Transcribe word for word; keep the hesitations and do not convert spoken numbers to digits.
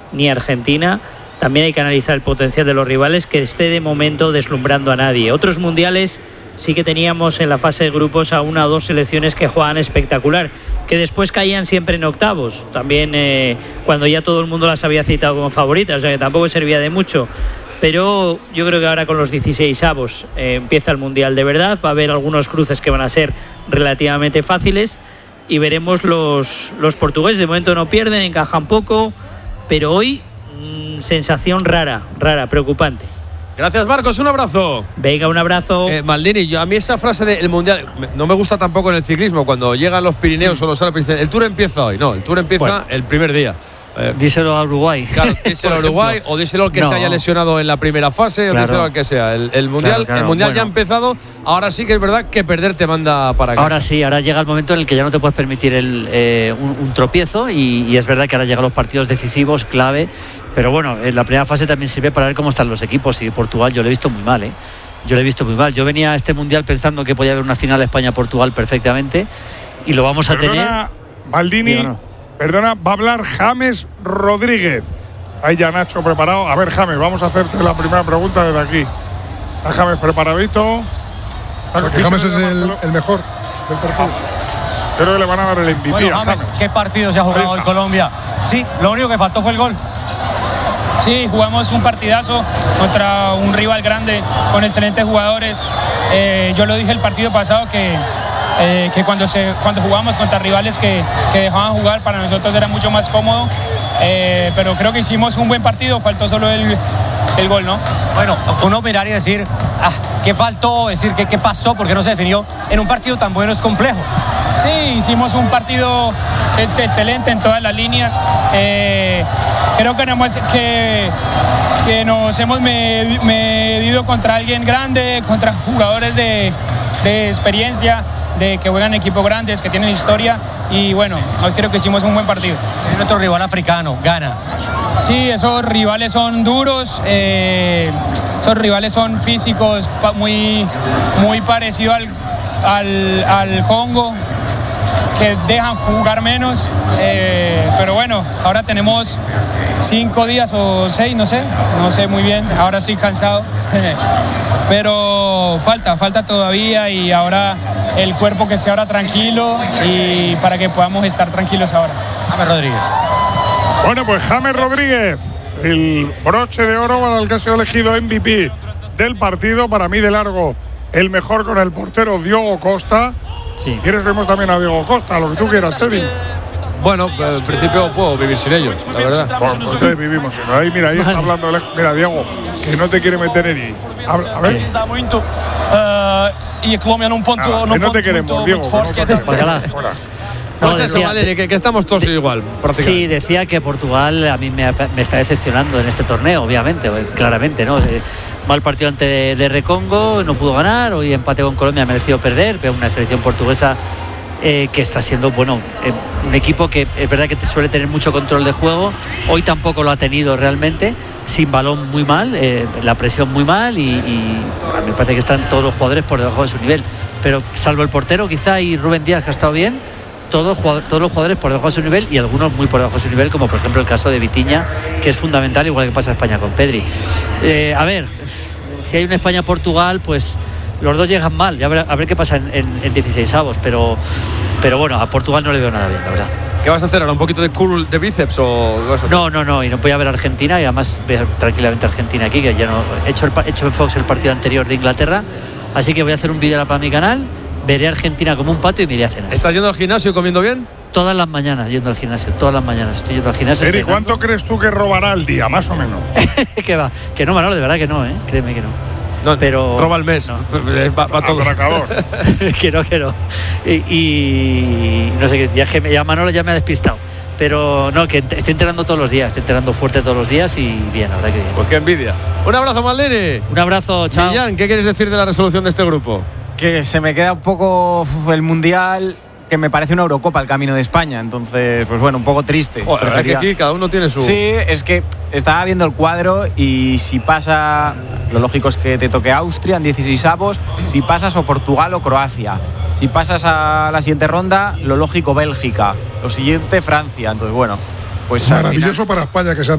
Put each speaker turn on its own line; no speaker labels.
ni Argentina. También hay que analizar el potencial de los rivales, que esté de momento deslumbrando a nadie. Otros mundiales sí que teníamos en la fase de grupos a una o dos selecciones que jugaban espectacular, que después caían siempre en octavos, también eh, cuando ya todo el mundo las había citado como favoritas, o sea que tampoco servía de mucho. Pero yo creo que ahora con los dieciseisavos eh, empieza el mundial de verdad, va a haber algunos cruces que van a ser relativamente fáciles y veremos los, los portugueses. De momento no pierden, encajan poco, pero hoy mmm, sensación rara, rara, preocupante.
Gracias, Marcos, un abrazo.
Venga, un abrazo.
Eh, Maldini, yo, a mí esa frase del Mundial no me gusta tampoco en el ciclismo, cuando llegan los Pirineos mm. o los Alpes, dicen, el Tour empieza hoy. No, el Tour empieza bueno. el primer día.
Eh, díselo a Uruguay.
Claro, díselo a Uruguay o díselo al que no. se haya lesionado en la primera fase, claro. o díselo al que sea. El, el Mundial, claro, claro. El mundial bueno. ya ha empezado, ahora sí que es verdad que perder te manda para casa.
Ahora sí, ahora llega el momento en el que ya no te puedes permitir el, eh, un, un tropiezo y, y es verdad que ahora llegan los partidos decisivos, clave. Pero bueno, en la primera fase también sirve para ver cómo están los equipos. Y Portugal yo lo he visto muy mal, ¿eh? Yo lo he visto muy mal. Yo venía a este Mundial pensando que podía haber una final España-Portugal perfectamente y lo vamos a
perdona,
tener.
Maldini, no. perdona, va a hablar James Rodríguez. Ahí ya Nacho preparado. A ver, James, vamos a hacerte la primera pregunta desde aquí. ¿Está James preparadito?
Porque James es el, el mejor del partido.
Creo que le van a dar el M V P.
Bueno, James, ¿qué partido se ha jugado hoy Colombia? Sí, lo único que faltó fue el gol.
Sí, jugamos un partidazo contra un rival grande, con excelentes jugadores. Eh, yo lo dije el partido pasado que, eh, que cuando, se, cuando jugamos contra rivales que, que dejaban jugar, para nosotros era mucho más cómodo. Eh, pero creo que hicimos un buen partido, faltó solo el, el gol, ¿no?
Bueno, uno mirar y decir, ah, ¿qué faltó? Decir, ¿qué, qué pasó? ¿Por qué no se definió? En un partido tan bueno es complejo.
Sí, hicimos un partido excelente en todas las líneas. Eh, creo que, hemos, que, que nos hemos medido contra alguien grande, contra jugadores de, de experiencia, de que juegan equipos grandes, que tienen historia. Y bueno, hoy creo que hicimos un buen partido.
Tiene otro rival africano, Ghana.
Sí, esos rivales son duros, eh, esos rivales son físicos, muy, muy parecidos al, al, al Congo, que dejan jugar menos, eh, pero bueno, ahora tenemos cinco días o seis, no sé, no sé muy bien, ahora estoy cansado, pero falta, falta todavía y ahora el cuerpo que esté ahora tranquilo y para que podamos estar tranquilos ahora.
James Rodríguez.
Bueno, pues James Rodríguez, el broche de oro para el que ha sido elegido M V P del partido, para mí de largo el mejor con el portero Diogo Costa. Si sí. quieres vemos también a Diogo Costa, lo que tú quieras, Teddy.
Bueno, en principio puedo vivir sin ellos, la verdad.
Bueno, pues sí, vivimos sin ellos. Ahí, mira, ahí está hablando, mira, Diego, que no te quiere meter en ahí. A ver.
Y Colombia en un punto,
Nada,
no,
no te queremos, Diego.
No,
pues eso,
decía,
Madrid, que, que estamos todos igual, prácticamente.
Sí, decía que Portugal a mí me, me está decepcionando en este torneo, obviamente, pues, claramente, ¿no? Mal partido ante de, de Recongo, no pudo ganar, hoy empate con Colombia, ha merecido perder, pero una selección portuguesa eh, que está siendo, bueno, eh, un equipo que es verdad que te suele tener mucho control de juego, hoy tampoco lo ha tenido realmente, sin balón muy mal, eh, la presión muy mal y, y a mí me parece que están todos los jugadores por debajo de su nivel, pero salvo el portero quizá y Rubén Díaz, que ha estado bien, Todos, todos los jugadores por debajo de su nivel y algunos muy por debajo de su nivel, como por ejemplo el caso de Vitinha, que es fundamental, igual que pasa en España con Pedri. Eh, a ver, si hay una España-Portugal, pues los dos llegan mal, ya a ver, a ver qué pasa en, en, en dieciseisavos, pero, pero bueno, a Portugal no le veo nada bien, la verdad.
¿Qué vas a hacer ahora? ¿Un poquito de curl de bíceps o vas a
no, no, no, y no voy a ver a Argentina y además ver tranquilamente a Argentina aquí, que ya no he hecho, el, he hecho en Fox el partido anterior de Inglaterra, así que voy a hacer un vídeo para mi canal. Veré a Argentina como un pato y me iré a cenar.
¿Estás yendo al gimnasio comiendo bien?
Todas las mañanas yendo al gimnasio, todas las mañanas estoy yendo al gimnasio.
¿Y cuánto crees tú que robará al día, más o menos?
que va, que no, Manolo, de verdad que no, ¿eh? Créeme que no.
No,
pero
roba el mes,
no.
va, va todo.
que no, que no. Y, y no sé qué, ya, que ya Manolo ya me ha despistado. Pero no, que estoy entrenando todos los días, estoy entrenando fuerte todos los días y bien, la verdad que bien.
Pues qué envidia. Un abrazo, Maldini.
Un abrazo, chao.
Millán, ¿qué quieres decir de la resolución de este grupo?
Que se me queda un poco el Mundial, que me parece una Eurocopa el camino de España, entonces pues bueno, un poco triste.
Joder, la verdad que aquí cada uno tiene su...
Sí, es que estaba viendo el cuadro y si pasa, lo lógico es que te toque Austria en dieciseisavos, si pasas o Portugal o Croacia, si pasas a la siguiente ronda, lo lógico Bélgica, lo siguiente Francia, entonces bueno, pues
maravilloso para España que sea